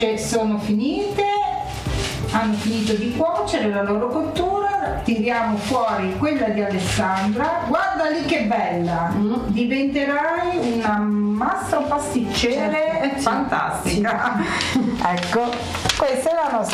sono finite, hanno finito di cuocere la loro cottura, tiriamo fuori quella di Alessandra, guarda lì che bella, diventerai una mastro pasticcere fantastica. Ecco, questa è la nostra